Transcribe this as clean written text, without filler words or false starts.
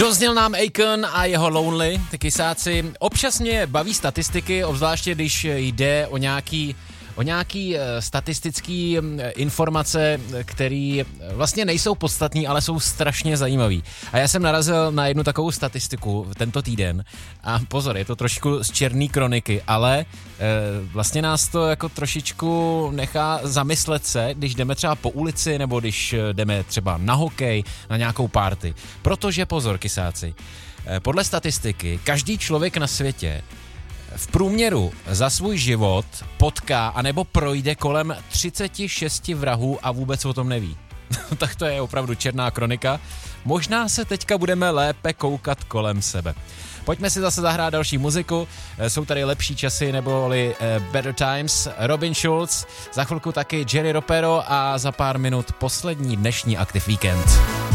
Dozněl nám Akon a jeho Lonely, ty kysáci. Občas mě baví statistiky, obzvláště když jde o nějaký statistický informace, které vlastně nejsou podstatné, ale jsou strašně zajímavý. A já jsem narazil na jednu takovou statistiku tento týden. A pozor, je to trošku z černé kroniky, ale vlastně nás to jako trošičku nechá zamyslet se, když jdeme třeba po ulici, nebo když jdeme třeba na hokej, na nějakou party. Protože pozor, kysáci, podle statistiky každý člověk na světě v průměru za svůj život potká anebo projde kolem 36 vrahů a vůbec o tom neví. Tak to je opravdu černá kronika. Možná se teďka budeme lépe koukat kolem sebe. Pojďme si zase zahrát další muziku. Jsou tady lepší časy neboli Better Times. Robin Schulz, za chvilku taky Jerry Ropero a za pár minut poslední dnešní Aktiv Víkend.